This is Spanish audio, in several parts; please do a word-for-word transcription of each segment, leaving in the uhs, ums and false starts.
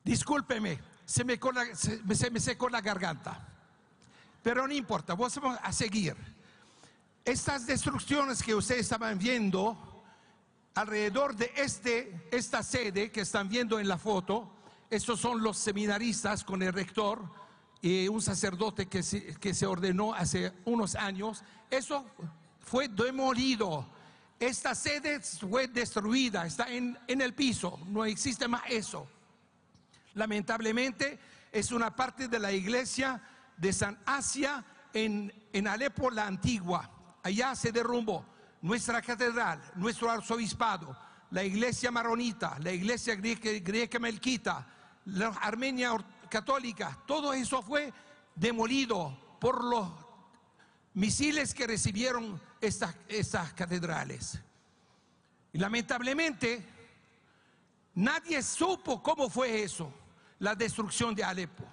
Discúlpeme, se me, la, se, se me secó la garganta. Pero no importa, vamos a seguir. Estas destrucciones que ustedes estaban viendo alrededor de este, esta sede que están viendo en la foto, estos son los seminaristas con el rector y un sacerdote que se, que se ordenó hace unos años. Eso fue demolido. Esta sede fue destruida, está en, en el piso, no existe más eso. Lamentablemente es una parte de la iglesia de San Asia en, en Alepo la Antigua. Allá se derrumbó nuestra catedral, nuestro arzobispado, la iglesia maronita, la iglesia griega, griega melquita, la Armenia católica. Todo eso fue demolido por los misiles que recibieron estas, estas catedrales. Y lamentablemente nadie supo cómo fue eso, la destrucción de Alepo.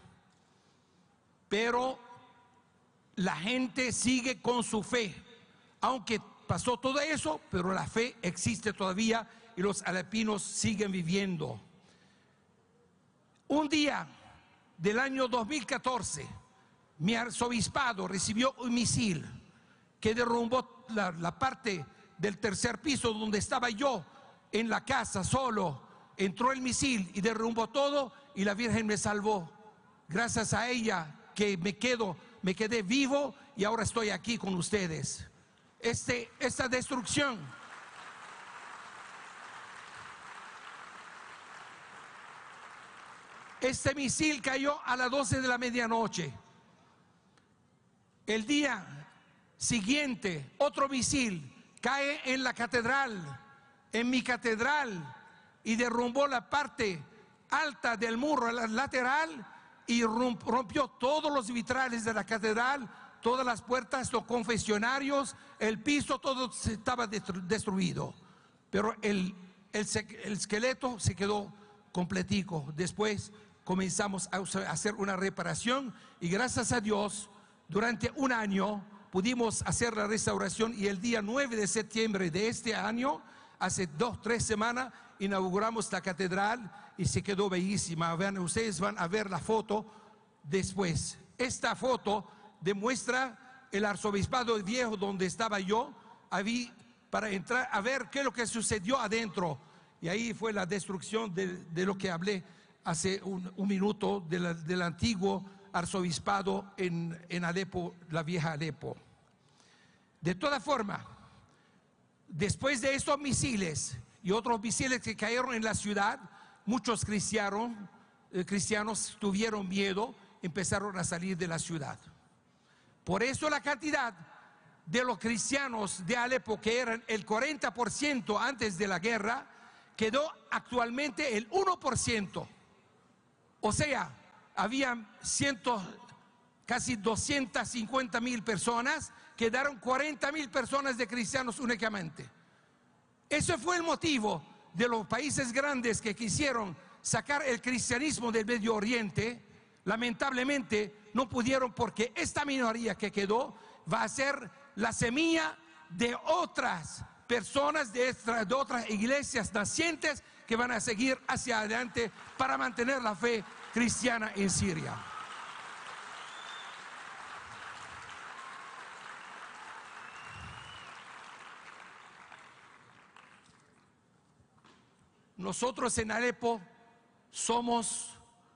Pero la gente sigue con su fe, aunque pasó todo eso, pero la fe existe todavía y los alepinos siguen viviendo. Un día del año dos mil catorce, mi arzobispado recibió un misil que derrumbó la, la parte del tercer piso donde estaba yo en la casa solo. Entró el misil y derrumbó todo y la Virgen me salvó. Gracias a ella que me quedo, me quedé vivo y ahora estoy aquí con ustedes. Este, esta destrucción este misil cayó a las doce de la medianoche. El día siguiente otro misil cae en la catedral, en mi catedral, y derrumbó la parte alta del muro lateral y rompió todos los vitrales de la catedral, todas las puertas, los confesionarios, el piso, todo estaba destruido. Pero el, el, el esqueleto se quedó completico. Después comenzamos a hacer una reparación y gracias a Dios, durante un año pudimos hacer la restauración y el día nueve de septiembre de este año, hace dos, tres semanas, inauguramos la catedral y se quedó bellísima. Vean, ustedes van a ver la foto después. Esta foto demuestra el arzobispado viejo donde estaba yo, ahí, para entrar a ver qué es lo que sucedió adentro. Y ahí fue la destrucción de, de lo que hablé hace un, un minuto, de la, del antiguo arzobispado en, en Alepo, la vieja Alepo. De todas formas, después de estos misiles y otros misiles que cayeron en la ciudad, muchos cristianos, eh, cristianos tuvieron miedo, empezaron a salir de la ciudad. Por eso la cantidad de los cristianos de Alepo, que eran el cuarenta por ciento antes de la guerra, quedó actualmente el uno por ciento. O sea, había cientos, casi doscientas cincuenta mil personas, quedaron cuarenta mil personas de cristianos únicamente. Ese fue el motivo de los países grandes que quisieron sacar el cristianismo del Medio Oriente. Lamentablemente no pudieron, porque esta minoría que quedó va a ser la semilla de otras personas, de, extra, de otras iglesias nacientes que van a seguir hacia adelante para mantener la fe cristiana en Siria. Nosotros en Alepo somos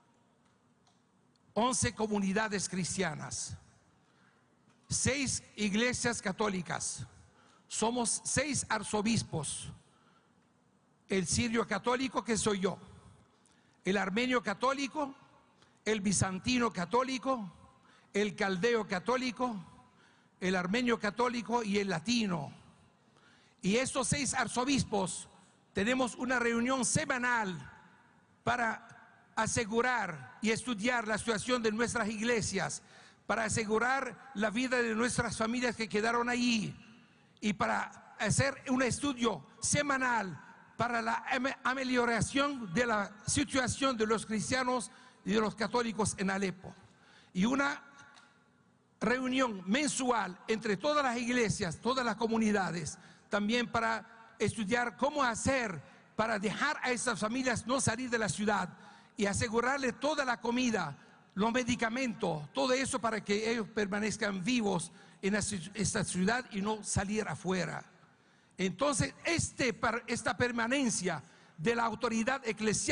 once comunidades cristianas, seis iglesias católicas, somos seis arzobispos: el sirio católico, que soy yo, el armenio católico, el bizantino católico, el caldeo católico, el armenio católico y el latino. Y estos seis arzobispos tenemos una reunión semanal para asegurar y estudiar la situación de nuestras iglesias, para asegurar la vida de nuestras familias que quedaron allí y para hacer un estudio semanal para la amelioración de la situación de los cristianos y de los católicos en Alepo. Y una reunión mensual entre todas las iglesias, todas las comunidades, también para estudiar cómo hacer para dejar a esas familias no salir de la ciudad y asegurarle toda la comida, los medicamentos, todo eso para que ellos permanezcan vivos en esta ciudad y no salir afuera. Entonces, este, esta permanencia de la autoridad eclesiástica